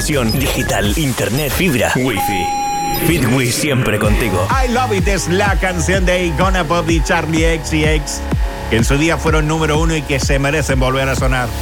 televisión, digital, internet, fibra, wifi. Fitwi siempre contigo. I Love It es la canción de Icona Pop de Charlie XCX, que en su día fueron número 1 y que se merecen volver a sonar.